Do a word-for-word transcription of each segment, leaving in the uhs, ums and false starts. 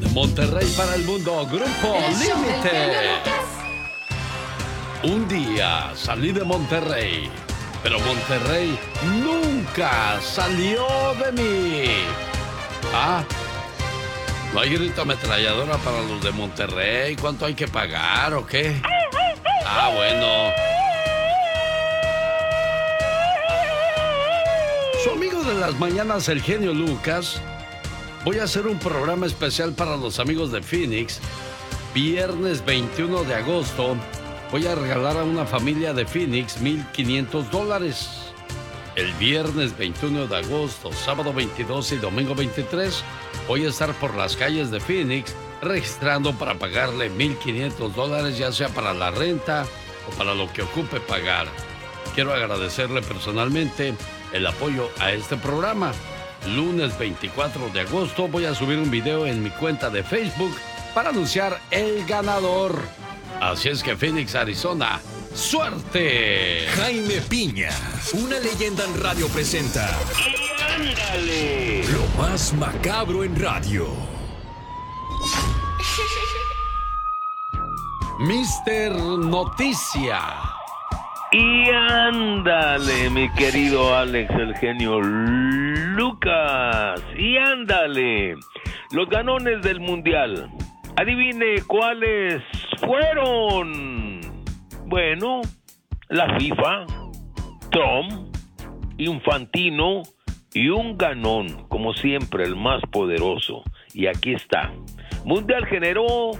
Monterrey para el mundo, Grupo Límite. Un día salí de Monterrey, pero Monterrey nunca salió de mí. Ah, ¿no hay grito ametralladora para los de Monterrey? ¿Cuánto hay que pagar o qué? Ah, bueno. Su amigo de las mañanas, el genio Lucas. Voy a hacer un programa especial para los amigos de Phoenix. Viernes veintiuno de agosto voy a regalar a una familia de Phoenix mil quinientos dólares. El viernes veintiuno de agosto, sábado veintidós y domingo veintitrés voy a estar por las calles de Phoenix registrando para pagarle mil quinientos dólares, ya sea para la renta o para lo que ocupe pagar. Quiero agradecerle personalmente el apoyo a este programa. Lunes veinticuatro de agosto voy a subir un video en mi cuenta de Facebook para anunciar el ganador. Así es que Phoenix, Arizona, ¡suerte! Jaime Piña, una leyenda en radio presenta. ¡Y ándale! Lo más macabro en radio. Mister Noticia. Y ándale, mi querido Alex, el genio Lucas. Y ándale, los ganones del Mundial. Adivine cuáles fueron. Bueno, la FIFA, Trump, Infantino y un ganón, como siempre, el más poderoso. Y aquí está. Mundial generó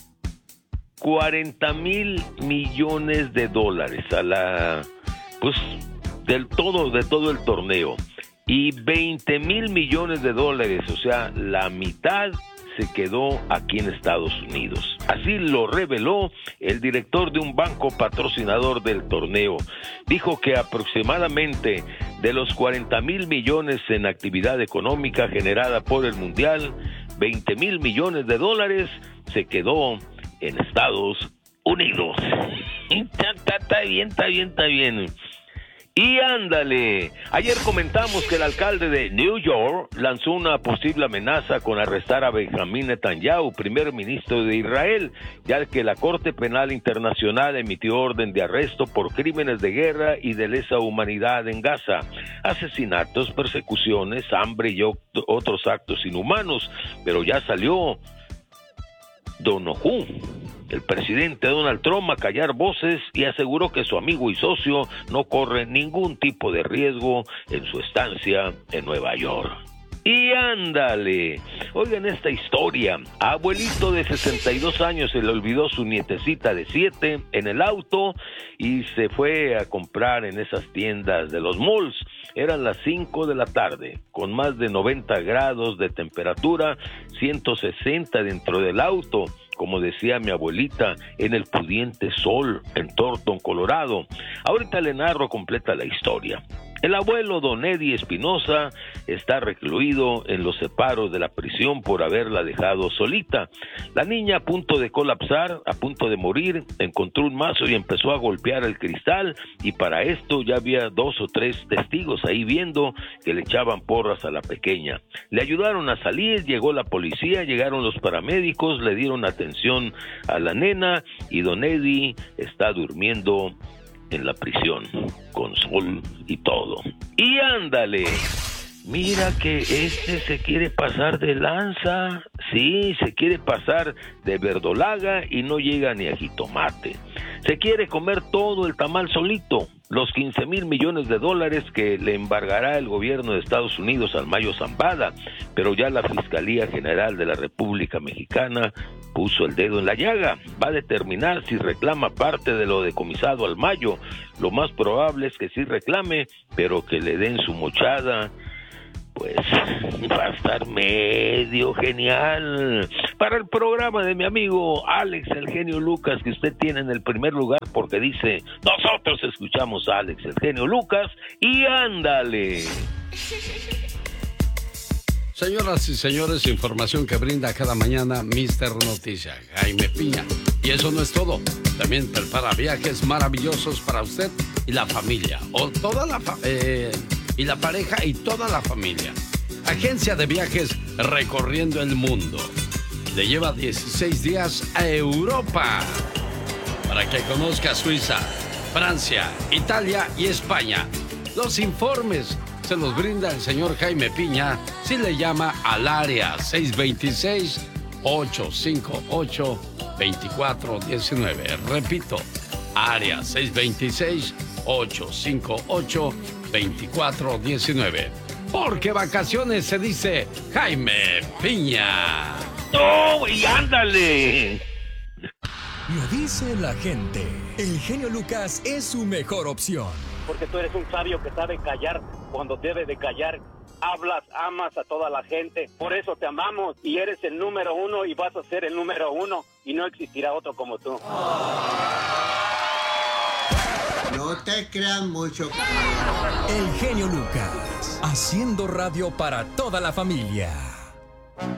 cuarenta mil millones de dólares a la, pues, del todo, de todo el torneo, y veinte mil millones de dólares, o sea, la mitad se quedó aquí en Estados Unidos. Así lo reveló el director de un banco patrocinador del torneo. Dijo que aproximadamente de los cuarenta mil millones en actividad económica generada por el Mundial, veinte mil millones de dólares se quedó en Estados Unidos. Está, está, está bien, está bien, está bien. Y ándale, ayer comentamos que el alcalde de New York lanzó una posible amenaza con arrestar a Benjamín Netanyahu, primer ministro de Israel, ya que la Corte Penal Internacional emitió orden de arresto por crímenes de guerra y de lesa humanidad en Gaza, asesinatos, persecuciones, hambre y otros actos inhumanos, pero ya salió Donoghue, el presidente Donald Trump, a callar voces y aseguró que su amigo y socio no corre ningún tipo de riesgo en su estancia en Nueva York. Y ándale, oigan esta historia. A abuelito de sesenta y dos años se le olvidó su nietecita de siete en el auto y se fue a comprar en esas tiendas de los malls. Eran las cinco de la tarde, con más de noventa grados de temperatura, ciento sesenta dentro del auto, como decía mi abuelita, en el pudiente sol en Thornton, Colorado. Ahorita le narro completa la historia. El abuelo don Eddie Espinosa está recluido en los separos de la prisión por haberla dejado solita. La niña, a punto de colapsar, a punto de morir, encontró un mazo y empezó a golpear el cristal, y para esto ya había dos o tres testigos ahí viendo que le echaban porras a la pequeña. Le ayudaron a salir, llegó la policía, llegaron los paramédicos, le dieron atención a la nena y don Eddie está durmiendo en la prisión, con sol y todo. Y ándale, mira que este se quiere pasar de lanza, sí, se quiere pasar de verdolaga y no llega ni a jitomate. Se quiere comer todo el tamal solito, los quince mil millones de dólares que le embargará el gobierno de Estados Unidos al Mayo Zambada, pero ya la Fiscalía General de la República Mexicana puso el dedo en la llaga. Va a determinar si reclama parte de lo decomisado al Mayo. Lo más probable es que sí reclame, pero que le den su mochada, pues va a estar medio genial. Para el programa de mi amigo Alex, el genio Lucas, que usted tiene en el primer lugar porque dice, nosotros escuchamos a Alex, el genio Lucas, y ándale. Señoras y señores, información que brinda cada mañana Mister Noticia, Jaime Piña. Y eso no es todo. También prepara viajes maravillosos para usted y la familia. O toda la fa eh, y la pareja y toda la familia. Agencia de viajes recorriendo el mundo. le lleva dieciséis días a Europa para que conozca Suiza, Francia, Italia y España. Los informes se los brinda el señor Jaime Piña si le llama al área seis dos seis, ocho cinco ocho, dos cuatro uno nueve. Repito, área seis dos seis, ocho cinco ocho, dos cuatro uno nueve. Porque vacaciones se dice Jaime Piña. ¡No, y ándale! Lo dice la gente. El genio Lucas es su mejor opción. Porque tú eres un sabio que sabe callar cuando debe de callar. Hablas, amas a toda la gente. Por eso te amamos y eres el número uno y vas a ser el número uno y no existirá otro como tú. No te crean mucho. El genio Lucas, haciendo radio para toda la familia.